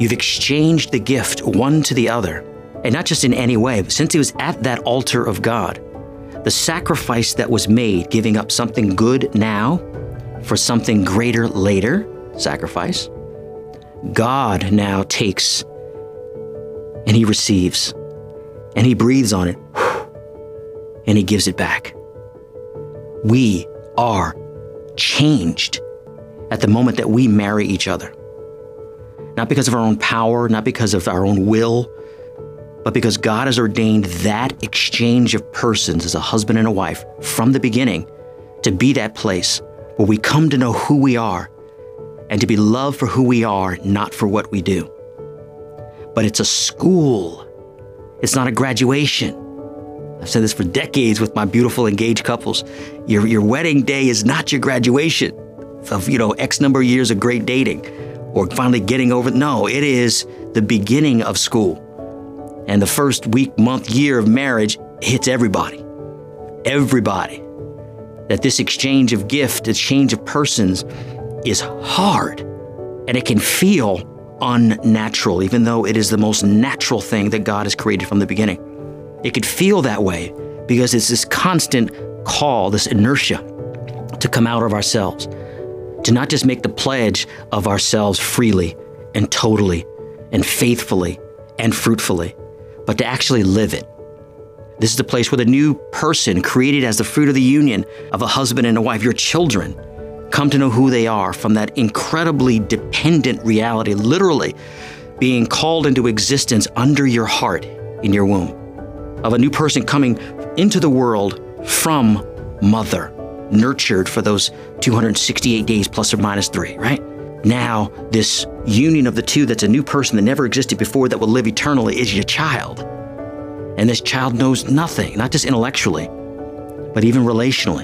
You've exchanged the gift one to the other. And not just in any way, but since it was at that altar of God, the sacrifice that was made, giving up something good now for something greater later, sacrifice, God now takes and he receives and he breathes on it and he gives it back. We are changed at the moment that we marry each other. Not because of our own power, not because of our own will, but because God has ordained that exchange of persons as a husband and a wife from the beginning to be that place where we come to know who we are and to be loved for who we are, not for what we do. But it's a school. It's not a graduation. I've said this for decades with my beautiful engaged couples. Your wedding day is not your graduation of, X number of years of great dating or finally getting over. No, it is the beginning of school. And the first week, month, year of marriage hits everybody. Everybody. That this exchange of gift, exchange of persons is hard. And it can feel unnatural, even though it is the most natural thing that God has created from the beginning. It could feel that way because it's this constant call, this inertia to come out of ourselves, to not just make the pledge of ourselves freely and totally and faithfully and fruitfully, but to actually live it. This is the place where the new person created as the fruit of the union of a husband and a wife, your children, come to know who they are from that incredibly dependent reality, literally being called into existence under your heart in your womb, of a new person coming into the world from mother, nurtured for those 268 days plus or minus 3, right? Now, this union of the two that's a new person that never existed before that will live eternally is your child. And this child knows nothing, not just intellectually, but even relationally,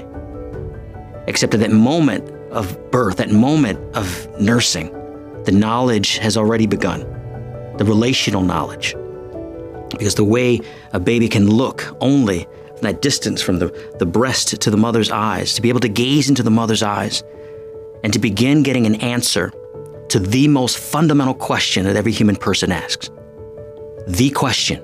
except at that moment of birth, that moment of nursing, the knowledge has already begun, the relational knowledge. Because the way a baby can look only from that distance from the breast to the mother's eyes, to be able to gaze into the mother's eyes and to begin getting an answer to the most fundamental question that every human person asks. The question,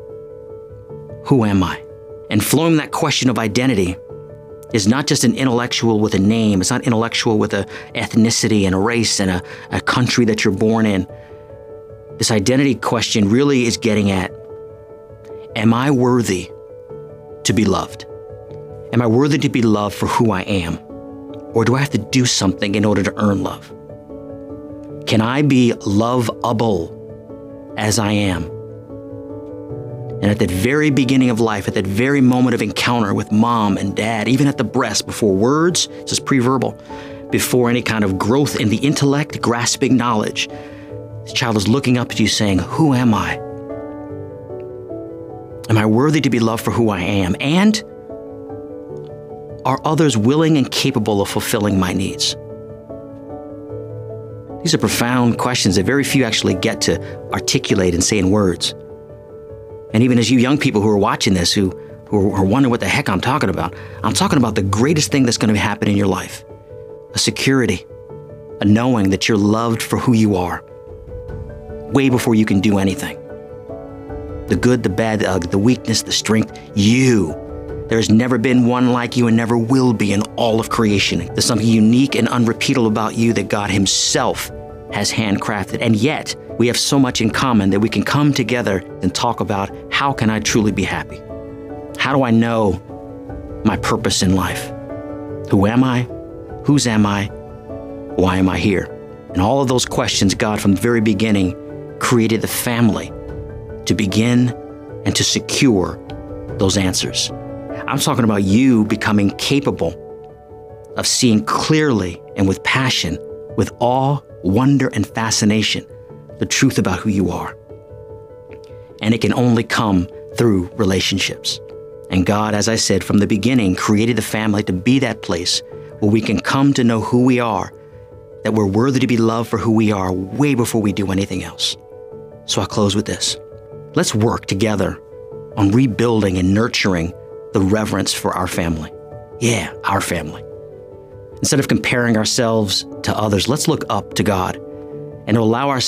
who am I? And flowing that question of identity is not just an intellectual with a name. It's not intellectual with an ethnicity and a race and a country that you're born in. This identity question really is getting at, am I worthy to be loved? Am I worthy to be loved for who I am? Or do I have to do something in order to earn love? Can I be lovable as I am? And at that very beginning of life, at that very moment of encounter with mom and dad, even at the breast, before words, this is pre-verbal, before any kind of growth in the intellect, grasping knowledge, the child is looking up at you saying, who am I? Am I worthy to be loved for who I am? And are others willing and capable of fulfilling my needs? These are profound questions that very few actually get to articulate and say in words. And even as you young people who are watching this, who are wondering what the heck I'm talking about the greatest thing that's going to happen in your life. A security, a knowing that you're loved for who you are, way before you can do anything. The good, the bad, the ugly, the weakness, the strength, you. There's never been one like you and never will be in all of creation. There's something unique and unrepeatable about you that God himself has handcrafted. And yet, we have so much in common that we can come together and talk about, how can I truly be happy? How do I know my purpose in life? Who am I? Whose am I? Why am I here? And all of those questions, God from the very beginning created the family to begin and to secure those answers. I'm talking about you becoming capable of seeing clearly and with passion, with awe, wonder, and fascination, the truth about who you are. And it can only come through relationships. And God, as I said, from the beginning, created the family to be that place where we can come to know who we are, that we're worthy to be loved for who we are way before we do anything else. So I'll close with this. Let's work together on rebuilding and nurturing the reverence for our family. Yeah, our family. Instead of comparing ourselves to others, let's look up to God and allow ourselves